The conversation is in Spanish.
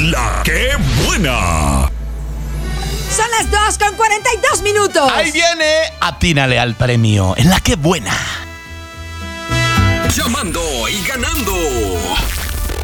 La que buena. Son las 2:42. Ahí viene, atínale al premio en La que buena. Llamando y ganando.